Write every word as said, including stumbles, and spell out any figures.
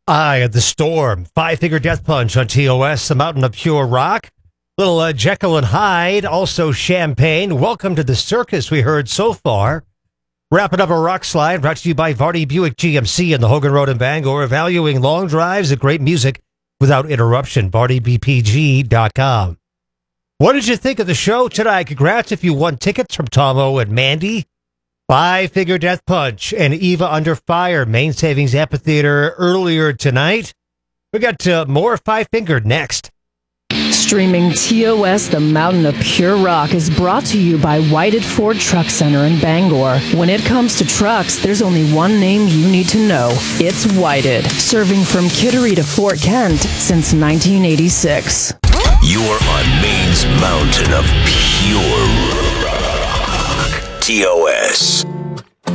Eye of the Storm, Five Finger Death Punch on T O S, The Mountain of Pure Rock. Little uh, Jekyll and Hyde, also Champagne. Welcome to the circus we heard so far. Wrapping up a rock slide, brought to you by Vardy Buick G M C and the Hogan Road in Bangor, valuing long drives and great music without interruption. Vardy B P G dot com. What did you think of the show tonight? Congrats if you won tickets from Tomo and Mandy. Five Finger Death Punch and Eva Under Fire, Main Savings Amphitheater earlier tonight. We got uh, more Five Finger next. Streaming T O S, The Mountain of Pure Rock, is brought to you by Whited Ford Truck Center in Bangor. When it comes to trucks, there's only one name you need to know. It's Whited, serving from Kittery to Fort Kent since nineteen eighty-six. You're on Maine's Mountain of Pure Rock. T O S.